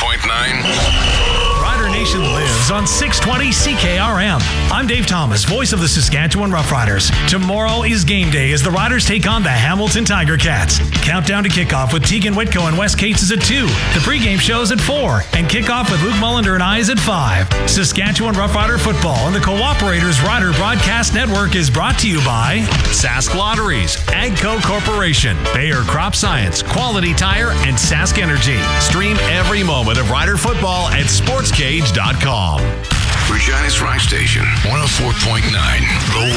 Rider Nation lives on 620 CKRM. I'm Dave Thomas, voice of the Saskatchewan Roughriders. Tomorrow is game day as the Riders take on the Hamilton Tiger Cats. Countdown to kickoff with Tegan Whitco and Wes Cates is at 2. The pregame show's at 4. And kickoff with Luke Mullender and I is at 5. Saskatchewan Roughrider football and the Cooperators Rider Broadcast Network is brought to you by Sask Lotteries, Agco Corporation, Bayer Crop Science, Quality Tire, and Sask Energy. Stream every moment of Rider football at sportscage.com. Regina's Rock Station, 104.9, The